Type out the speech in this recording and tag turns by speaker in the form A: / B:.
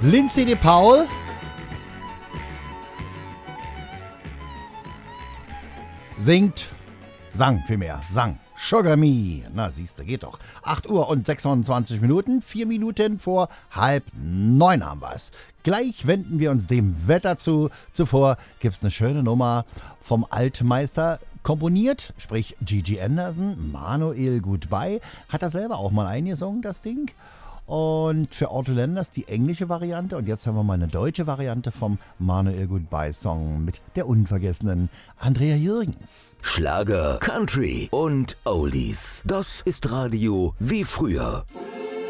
A: Lindsay de Paul. Sang vielmehr. Sugar Me. Na, siehste, geht doch. 8 Uhr und 26 Minuten, 4 Minuten vor 8:30 haben wir's. Gleich wenden wir uns dem Wetter zu. Zuvor gibt's eine schöne Nummer vom Altmeister komponiert, sprich Gigi Anderson, Manuel Goodbye. Hat er selber auch mal eingesungen, das Ding. Und für Otto Lenders die englische Variante. Und jetzt hören wir mal eine deutsche Variante vom Manuel Goodbye Song mit der unvergessenen Andrea Jürgens.
B: Schlager, Country und Oldies. Das ist Radio wie früher.